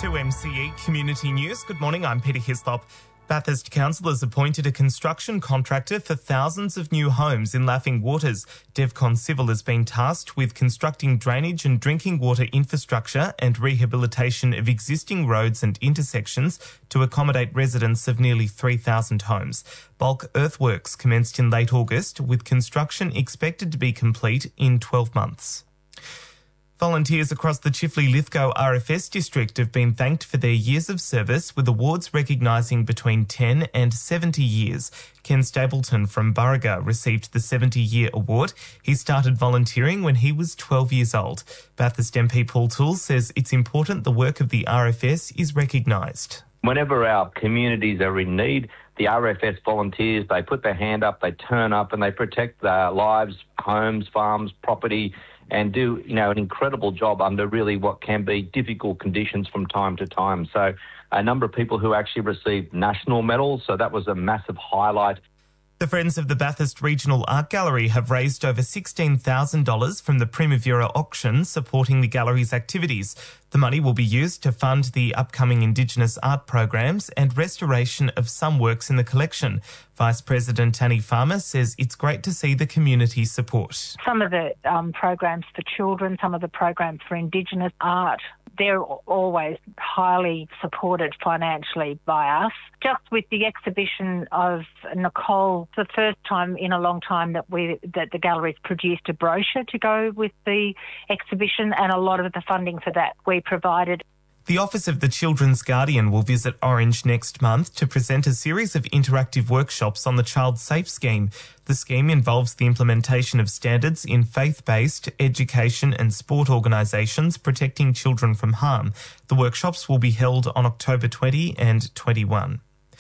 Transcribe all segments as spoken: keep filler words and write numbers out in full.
two M C E Community News. Good morning, I'm Peter Hislop. Bathurst Council has appointed a construction contractor for thousands of new homes in Laughing Waters. Devcon Civil has been tasked with constructing drainage and drinking water infrastructure and rehabilitation of existing roads and intersections to accommodate residents of nearly three thousand homes. Bulk earthworks commenced in late August, with construction expected to be complete in twelve months. Volunteers across the Chifley Lithgow R F S district have been thanked for their years of service, with awards recognising between ten and seventy years. Ken Stapleton from Burriga received the seventy-year award. He started volunteering when he was twelve years old. Bathurst M P Paul Toole says it's important the work of the R F S is recognised. Whenever our communities are in need, the R F S volunteers, they put their hand up, they turn up and they protect their lives, homes, farms, property, and do, you know, an incredible job under really what can be difficult conditions from time to time. So a number of people who actually received national medals, so that was a massive highlight. The Friends of the Bathurst Regional Art Gallery have raised over sixteen thousand dollars from the Primavera auction supporting the gallery's activities. The money will be used to fund the upcoming Indigenous art programs and restoration of some works in the collection. Vice President Tanny Farmer says it's great to see the community support. Some of the um, programs for children, some of the programs for Indigenous art, they're always highly supported financially by us. Just with the exhibition of Nicole, the first time in a long time that we that the gallery's produced a brochure to go with the exhibition, and a lot of the funding for that we provided. The Office of the Children's Guardian will visit Orange next month to present a series of interactive workshops on the Child Safe Scheme. The scheme involves the implementation of standards in faith-based education and sport organisations protecting children from harm. The workshops will be held on October twentieth and twenty-first.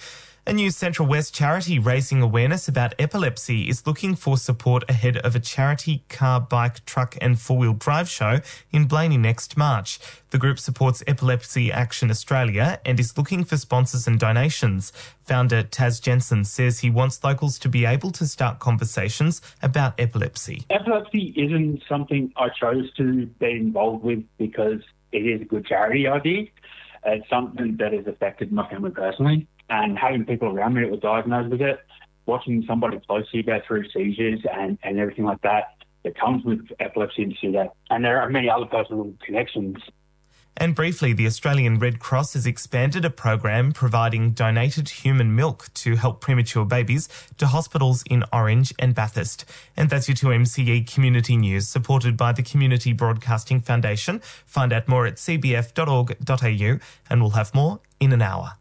A new Central West charity raising awareness about epilepsy is looking for support ahead of a charity car, bike, truck and four-wheel drive show in Blaney next March. The group supports Epilepsy Action Australia and is looking for sponsors and donations. Founder Taz Jensen says he wants locals to be able to start conversations about epilepsy. Epilepsy isn't something I chose to be involved with because it is a good charity idea. It's something that has affected my family personally. And having people around me that were diagnosed with it, watching somebody close to you go through seizures and, and everything like that, that comes with epilepsy and see that. And there are many other personal connections. And briefly, the Australian Red Cross has expanded a program providing donated human milk to help premature babies to hospitals in Orange and Bathurst. And that's your two M C E Community News, supported by the Community Broadcasting Foundation. Find out more at c b f dot org dot a u, and we'll have more in an hour.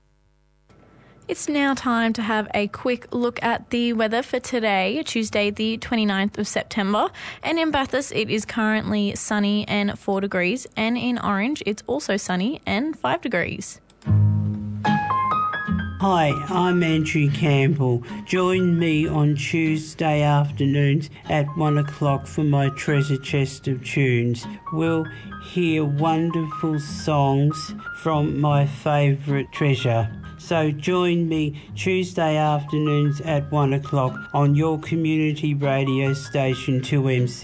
It's now time to have a quick look at the weather for today, Tuesday the twenty-ninth of September. And in Bathurst, it is currently sunny and four degrees. And in Orange, it's also sunny and five degrees. Hi, I'm Andrew Campbell. Join me on Tuesday afternoons at one o'clock for my treasure chest of tunes. We'll hear wonderful songs from my favourite treasure. So join me Tuesday afternoons at one o'clock on your community radio station two M C.